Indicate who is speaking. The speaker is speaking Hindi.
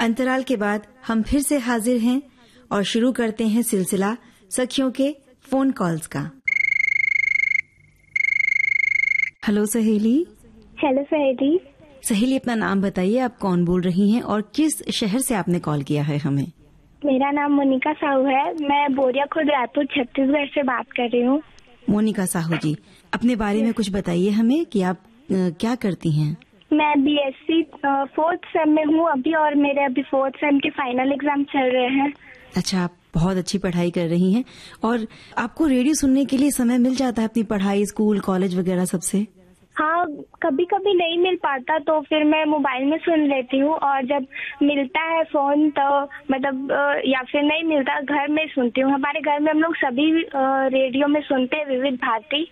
Speaker 1: अंतराल के बाद हम फिर से हाजिर हैं और शुरू करते हैं सिलसिला सखियों के फोन कॉल्स का। हेलो सहेली।
Speaker 2: हेलो सहेली।
Speaker 1: सहेली, अपना नाम बताइए, आप कौन बोल रही हैं और किस शहर से आपने कॉल किया है हमें?
Speaker 2: मेरा नाम मोनिका साहू है। मैं बोरिया खुर्द रायपुर छत्तीसगढ़ से बात कर रही हूँ।
Speaker 1: मोनिका साहू जी, अपने बारे में कुछ बताइए हमें कि आप क्या करती हैं?
Speaker 2: मैं बीएससी 4th सेम में हूँ अभी, और मेरे अभी 4th सेम के फाइनल एग्जाम चल रहे हैं।
Speaker 1: अच्छा, आप बहुत अच्छी पढ़ाई कर रही हैं। और आपको रेडियो सुनने के लिए समय मिल जाता है अपनी पढ़ाई, स्कूल, कॉलेज वगैरह सबसे?
Speaker 2: हाँ, कभी कभी नहीं मिल पाता तो फिर मैं मोबाइल में सुन लेती हूँ, और जब मिलता है फोन तो मतलब या फिर नहीं मिलता घर में सुनती हूँ। हमारे घर में हम लोग सभी रेडियो में सुनते हैं, विविध भारती।